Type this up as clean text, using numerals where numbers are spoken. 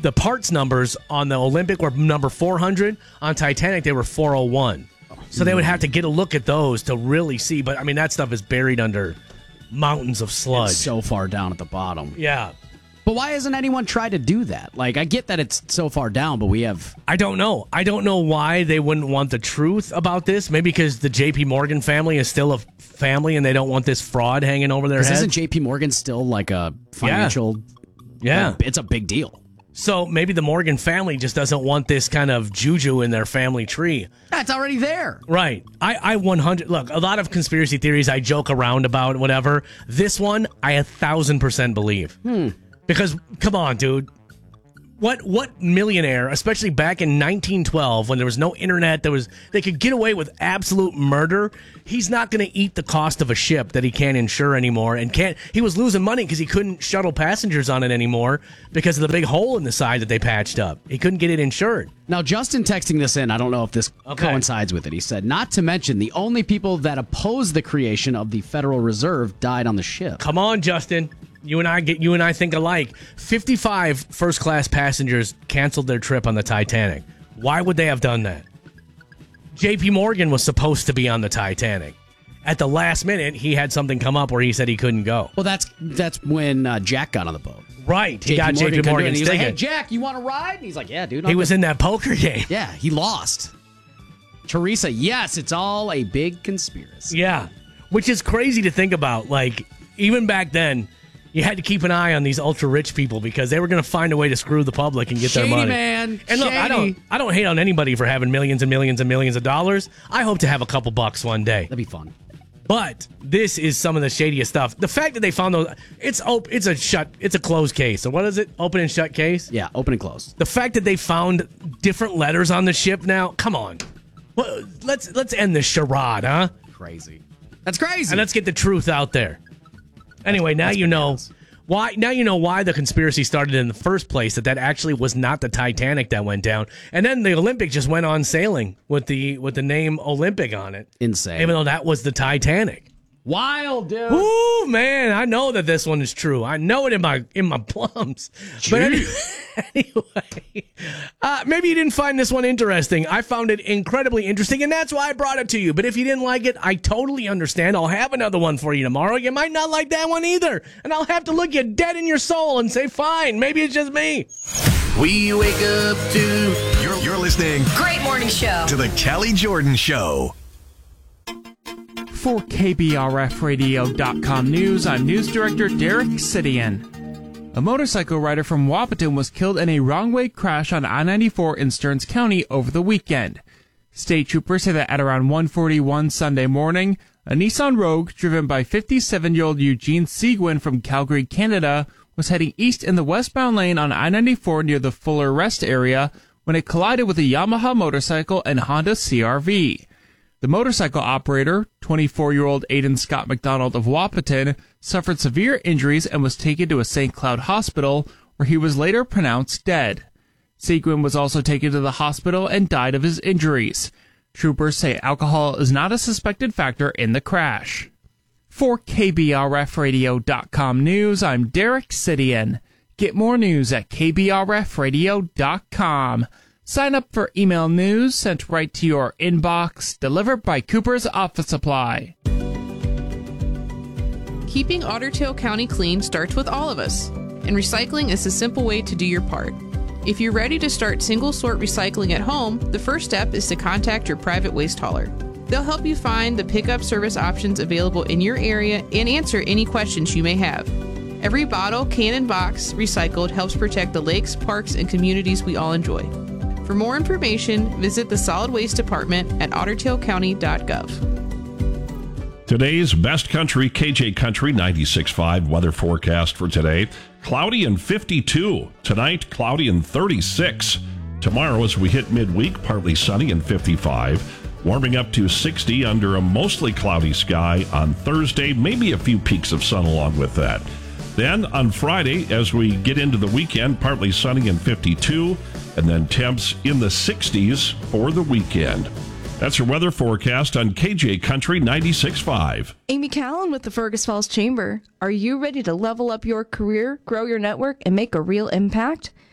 the parts numbers on the Olympic were number 400. On Titanic, they were 401. So they would have to get a look at those to really see. But, I mean, that stuff is buried under mountains of sludge. It's so far down at the bottom. Yeah. But why hasn't anyone tried to do that? Like, I get that it's so far down, but we have... I don't know. I don't know why they wouldn't want the truth about this. Maybe because the J.P. Morgan family is still a family and they don't want this fraud hanging over their heads. Isn't J.P. Morgan still like a financial... Yeah. It's a big deal. So maybe the Morgan family just doesn't want this kind of juju in their family tree. That's already there. Right. I 100... Look, a lot of conspiracy theories I joke around about, whatever. This one, I 1,000% believe. Because, come on, dude. What millionaire, especially back in 1912 when there was no internet, they could get away with absolute murder. He's not going to eat the cost of a ship that he can't insure anymore, and he was losing money because he couldn't shuttle passengers on it anymore because of the big hole in the side that they patched up. He couldn't get it insured. Now, Justin texting this in, I don't know if this coincides with it. He said, not to mention the only people that opposed the creation of the Federal Reserve died on the ship. Come on, Justin. You and I think alike. 55 first-class passengers canceled their trip on the Titanic. Why would they have done that? J.P. Morgan was supposed to be on the Titanic. At the last minute, he had something come up where he said he couldn't go. Well, that's when Jack got on the boat. Right. He got J.P. Morgan's ticket. ticket. Like, hey, Jack, you want to ride? And he's like, yeah, dude. He was in that poker game. Yeah, he lost. Teresa, yes, it's all a big conspiracy. Yeah, which is crazy to think about. Like, even back then, you had to keep an eye on these ultra-rich people because they were going to find a way to screw the public and get Shady, their money. Man. And look, Shady. I don't hate on anybody for having millions and millions and millions of dollars. I hope to have a couple bucks one day. That'd be fun. But this is some of the shadiest stuff. The fact that they found those, it's a closed case. So what is it? Open and shut case? Yeah, open and closed. The fact that they found different letters on the ship now, come on. Well, let's end this charade, huh? Crazy. That's crazy. And let's get the truth out there. Anyway, now you know why. Now you know why the conspiracy started in the first place. That actually was not the Titanic that went down, and then the Olympic just went on sailing with the name Olympic on it. Insane. Even though that was the Titanic. Wild, dude. Ooh, man, I know that this one is true. I know it in my plums. But anyway, maybe you didn't find this one interesting. I found it incredibly interesting, and that's why I brought it to you. But if you didn't like it, I totally understand. I'll have another one for you tomorrow. You might not like that one either, and I'll have to look you dead in your soul and say, fine, maybe it's just me. We wake up to... You're listening... Great morning show. ...to the Kelly Jordan Show. For KBRFradio.com News, I'm News Director Derek Sidian. A motorcycle rider from Wahpeton was killed in a wrong-way crash on I-94 in Stearns County over the weekend. State troopers say that at around 1:41 Sunday morning, a Nissan Rogue driven by 57-year-old Eugene Seguin from Calgary, Canada, was heading east in the westbound lane on I-94 near the Fuller Rest area when it collided with a Yamaha motorcycle and Honda CR-V. The motorcycle operator, 24-year-old Aidan Scott McDonald of Wahpeton, suffered severe injuries and was taken to a St. Cloud hospital, where he was later pronounced dead. Seguin was also taken to the hospital and died of his injuries. Troopers say alcohol is not a suspected factor in the crash. For KBRFradio.com News, I'm Derek Sidian. Get more news at KBRFradio.com. Sign up for email news sent right to your inbox, delivered by Cooper's Office Supply. Keeping Otter Tail County clean starts with all of us, and recycling is a simple way to do your part. If you're ready to start single-sort recycling at home, the first step is to contact your private waste hauler. They'll help you find the pickup service options available in your area and answer any questions you may have. Every bottle, can, and box recycled helps protect the lakes, parks, and communities we all enjoy. For more information, visit the Solid Waste Department at ottertailcounty.gov. Today's Best Country, KJ Country 96.5 weather forecast for today. Cloudy and 52. Tonight, cloudy and 36. Tomorrow, as we hit midweek, partly sunny and 55. Warming up to 60 under a mostly cloudy sky on Thursday. Maybe a few peaks of sun along with that. Then on Friday, as we get into the weekend, partly sunny and 52, and then temps in the 60s for the weekend. That's your weather forecast on KJ Country 96.5. Amy Callan with the Fergus Falls Chamber. Are you ready to level up your career, grow your network, and make a real impact?